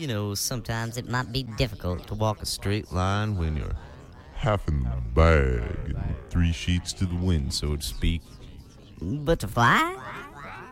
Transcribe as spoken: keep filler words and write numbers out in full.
you know, sometimes it might be difficult to walk a straight line when you're half in the bag and three sheets to the wind, so to speak. But to fly?